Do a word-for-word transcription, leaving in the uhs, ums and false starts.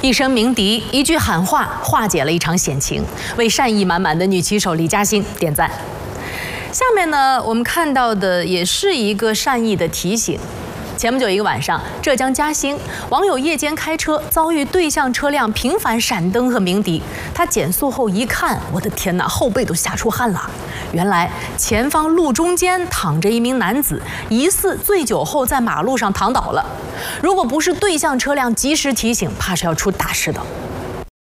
一声鸣笛，一句喊话，化解了一场险情，为善意满满的女骑手李嘉欣点赞。下面呢，我们看到的也是一个善意的提醒。前不久一个晚上，浙江嘉兴网友夜间开车遭遇对向车辆频繁闪灯和鸣笛，他减速后一看，我的天哪，后背都吓出汗了。原来前方路中间躺着一名男子，疑似醉酒后在马路上躺倒了。如果不是对向车辆及时提醒，怕是要出大事的。